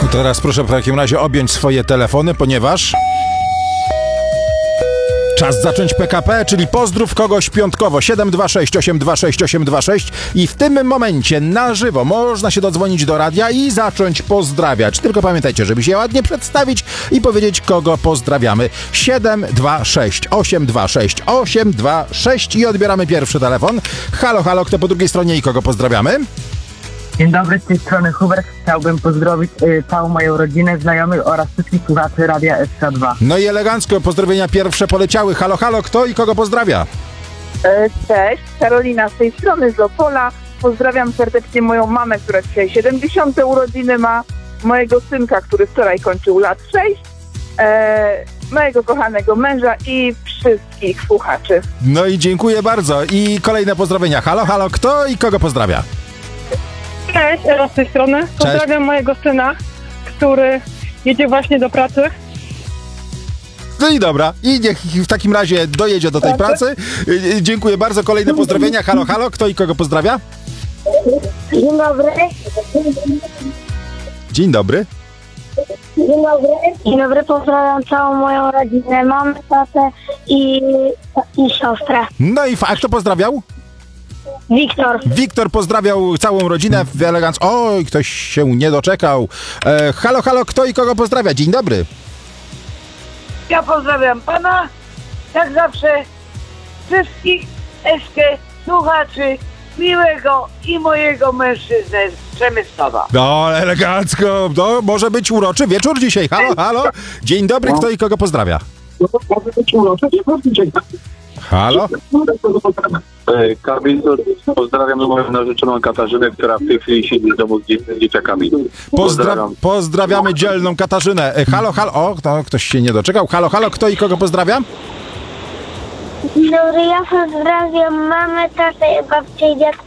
Teraz proszę w takim razie objąć swoje telefony, ponieważ czas zacząć PKP, czyli pozdrów kogoś piątkowo. 726 826 826 i w tym momencie na żywo można się dodzwonić do radia i zacząć pozdrawiać. Tylko pamiętajcie, żeby się ładnie przedstawić i powiedzieć, kogo pozdrawiamy. 726 826 826 i odbieramy pierwszy telefon. Halo, halo, kto po drugiej stronie i kogo pozdrawiamy? Dzień dobry, z tej strony Hubert. Chciałbym pozdrowić całą moją rodzinę, znajomych oraz wszystkich słuchaczy Radia SK2. No i elegancko, pozdrowienia pierwsze poleciały. Halo, halo, kto i kogo pozdrawia? Cześć, Karolina z tej strony z Opola. Pozdrawiam serdecznie moją mamę, która dzisiaj 70. urodziny ma, mojego synka, który wczoraj kończył lat 6, mojego kochanego męża i wszystkich słuchaczy. No i dziękuję bardzo. I kolejne pozdrowienia. Halo, halo, kto i kogo pozdrawia? Cześć, Ela z tej strony. Pozdrawiam mojego syna, który jedzie właśnie do pracy. No i dobra. I niech w takim razie dojedzie do tej pracy. Dziękuję bardzo. Kolejne pozdrowienia. Halo, halo, kto i kogo pozdrawia? Dzień dobry. Dzień dobry. Dzień dobry. Dzień dobry, pozdrawiam całą moją rodzinę, mamę, tatę i siostrę. No i a kto pozdrawiał? Wiktor. Wiktor pozdrawiał całą rodzinę w elegancko. Oj, ktoś się nie doczekał. Halo, halo, kto i kogo pozdrawia? Dzień dobry. Ja pozdrawiam pana, jak zawsze, wszystkich słuchaczy, miłego i mojego mężczyznę z Przemysłowa. No, elegancko. No, może być uroczy wieczór dzisiaj. Halo, halo. Dzień dobry, kto i kogo pozdrawia? Halo? Kamil, pozdrawiam moją narzeczoną Katarzynę, która w tej chwili siedzi w domu z dzieciakami. Pozdrawiamy dzielną Katarzynę. Halo, halo. O, to ktoś się nie doczekał. Halo, halo, kto i kogo pozdrawiam? Dzień dobry, ja pozdrawiam mamę, tatę, babcię i dziadka